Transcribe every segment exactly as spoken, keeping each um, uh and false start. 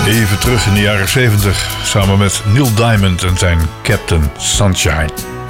Even terug in de jaren zeventig, samen met Neil Diamond en zijn Captain Sunshine.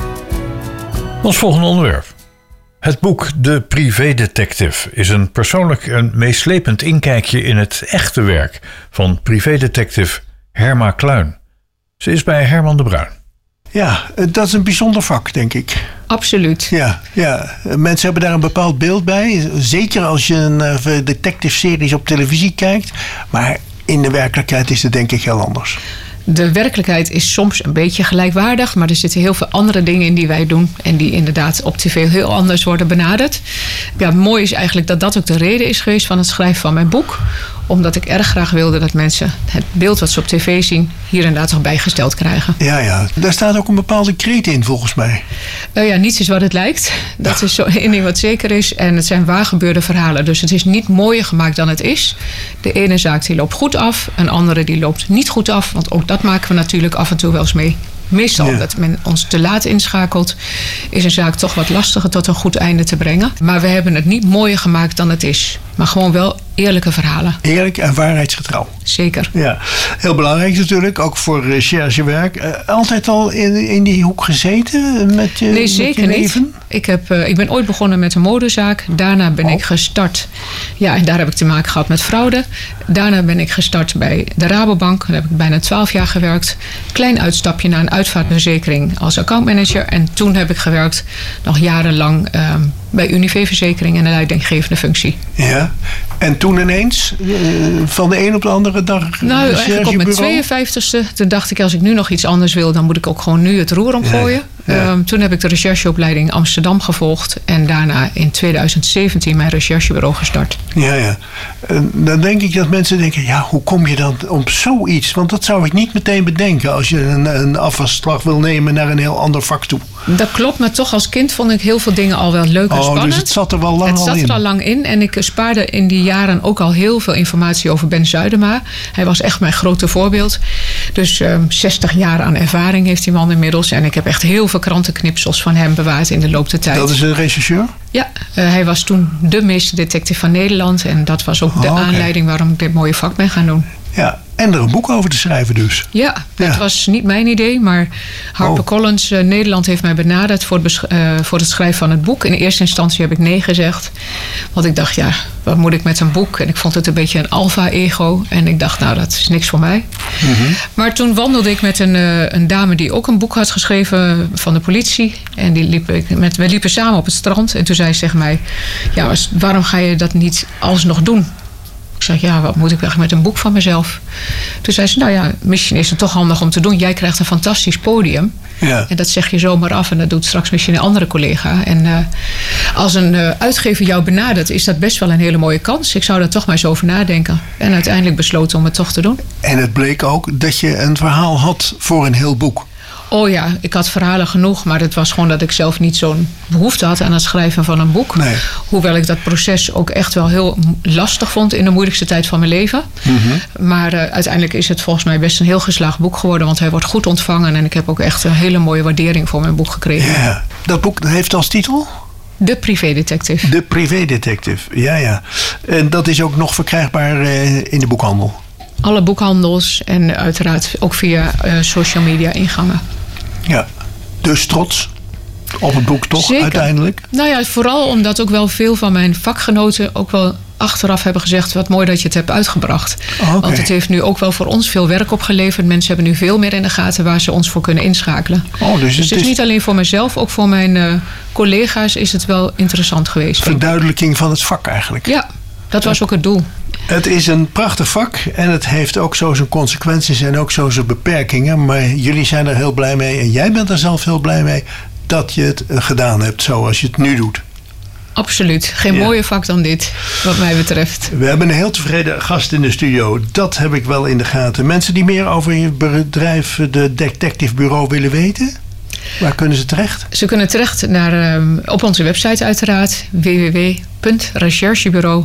Ons volgende onderwerp. Het boek De Privédetective is een persoonlijk en meeslepend inkijkje in het echte werk van privédetective Herma Kluin. Ze is bij Herman de Bruin. Ja, dat is een bijzonder vak, denk ik. Absoluut. Ja, ja, mensen hebben daar een bepaald beeld bij. Zeker als je een detective-series op televisie kijkt. Maar in de werkelijkheid is het denk ik heel anders. De werkelijkheid is soms een beetje gelijkwaardig, maar er zitten heel veel andere dingen in die wij doen en die inderdaad op tv heel anders worden benaderd. Ja, mooi is eigenlijk dat dat ook de reden is geweest van het schrijven van mijn boek. Omdat ik erg graag wilde dat mensen het beeld wat ze op tv zien hier inderdaad toch bijgesteld krijgen. Ja, ja. Daar staat ook een bepaalde kreet in volgens mij. Uh, ja, niets is wat het lijkt. Dat ja. is zo één ding wat zeker is. En het zijn waargebeurde verhalen. Dus het is niet mooier gemaakt dan het is. De ene zaak die loopt goed af. Een andere die loopt niet goed af. Want ook dat maken we natuurlijk af en toe wel eens mee. Meestal ja. dat men ons te laat inschakelt, is een zaak toch wat lastiger tot een goed einde te brengen. Maar we hebben het niet mooier gemaakt dan het is. Maar gewoon wel eerlijke verhalen. Eerlijk en waarheidsgetrouw. Zeker. Ja, heel belangrijk natuurlijk, ook voor recherchewerk. Uh, altijd al in, in die hoek gezeten met je Nee, zeker met je leven? niet. Ik, heb, uh, ik ben ooit begonnen met een modezaak. Daarna ben oh. ik gestart. Ja, en daar heb ik te maken gehad met fraude. Daarna ben ik gestart bij de Rabobank. Daar heb ik bijna twaalf jaar gewerkt. Klein uitstapje naar een uitvaartverzekering als accountmanager. En toen heb ik gewerkt nog jarenlang uh, bij Unive-verzekering in een leidinggevende functie. Ja, en toen ineens, uh, van de een op de andere dag. Nou, eigenlijk op mijn tweeënvijftigste. Toen dacht ik, als ik nu nog iets anders wil, dan moet ik ook gewoon nu het roer omgooien. Ja, ja. Um, toen heb ik de rechercheopleiding Amsterdam gevolgd. En daarna in tweeduizend zeventien mijn recherchebureau gestart. Ja, ja. En dan denk ik dat mensen denken, ja, hoe kom je dan op zoiets? Want dat zou ik niet meteen bedenken als je een, een afvalslag wil nemen naar een heel ander vak toe. Dat klopt, maar toch als kind vond ik heel veel dingen al wel leuk en oh, spannend. Dus het zat er wel lang het al in. Het zat er al lang in en ik spaarde in die jaren ook al heel veel informatie over Ben Zuidema. Hij was echt mijn grote voorbeeld. Dus um, zestig jaar aan ervaring heeft die man inmiddels. En ik heb echt heel veel krantenknipsels van hem bewaard in de loop der tijd. Dat is een rechercheur? Ja, uh, hij was toen de meesterdetective van Nederland. En dat was ook oh, de okay. aanleiding waarom ik dit mooie vak ben gaan doen. Ja, en er een boek over te schrijven dus. Ja, dat ja. was niet mijn idee, maar HarperCollins uh, Nederland heeft mij benaderd voor het, besch- uh, voor het schrijven van het boek. In eerste instantie heb ik nee gezegd. Want ik dacht, ja, wat moet ik met een boek? En ik vond het een beetje een alfa-ego. En ik dacht, nou, dat is niks voor mij. Mm-hmm. Maar toen wandelde ik met een, uh, een dame die ook een boek had geschreven van de politie. En die liep ik met, we liepen samen op het strand. En toen zei ze tegen mij, ja, waarom ga je dat niet alsnog doen? Ik zei, ja, wat moet ik eigenlijk met een boek van mezelf? Toen zei ze, nou ja, misschien is het toch handig om te doen. Jij krijgt een fantastisch podium. Ja. En dat zeg je zomaar af en dat doet straks misschien een andere collega. En uh, als een uh, uitgever jou benadert, is dat best wel een hele mooie kans. Ik zou daar toch maar eens over nadenken. En uiteindelijk besloten om het toch te doen. En het bleek ook dat je een verhaal had voor een heel boek. Oh ja, ik had verhalen genoeg, maar het was gewoon dat ik zelf niet zo'n behoefte had aan het schrijven van een boek. Nee. Hoewel ik dat proces ook echt wel heel lastig vond in de moeilijkste tijd van mijn leven. Mm-hmm. Maar uh, uiteindelijk is het volgens mij best een heel geslaagd boek geworden, want hij wordt goed ontvangen en ik heb ook echt een hele mooie waardering voor mijn boek gekregen. Ja, dat boek heeft als titel? De Privédetective. De Privédetective, ja ja. En dat is ook nog verkrijgbaar uh, in de boekhandel? Alle boekhandels en uiteraard ook via uh, social media ingangen. Ja, dus trots op het boek toch Zeker. Uiteindelijk? Nou ja, vooral omdat ook wel veel van mijn vakgenoten ook wel achteraf hebben gezegd, wat mooi dat je het hebt uitgebracht. Oh, okay. Want het heeft nu ook wel voor ons veel werk opgeleverd. Mensen hebben nu veel meer in de gaten waar ze ons voor kunnen inschakelen. Oh, dus, dus het, het is niet alleen voor mezelf, ook voor mijn uh, collega's is het wel interessant geweest. Verduidelijking van het vak eigenlijk. Ja, dat was ook het doel. Het is een prachtig vak en het heeft ook zo zijn consequenties en ook zo zijn beperkingen. Maar jullie zijn er heel blij mee en jij bent er zelf heel blij mee dat je het gedaan hebt zoals je het nu doet. Absoluut. Geen ja. mooier vak dan dit, wat mij betreft. We hebben een heel tevreden gast in de studio. Dat heb ik wel in de gaten. Mensen die meer over je bedrijf, de Detective Bureau, willen weten? Waar kunnen ze terecht? Ze kunnen terecht naar, um, op onze website uiteraard. w w w punt recherchebureau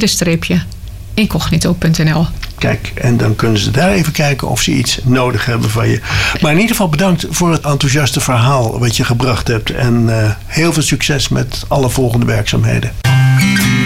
incognito punt n l. Kijk, en dan kunnen ze daar even kijken of ze iets nodig hebben van je. Maar in ieder geval bedankt voor het enthousiaste verhaal wat je gebracht hebt. En uh, heel veel succes met alle volgende werkzaamheden.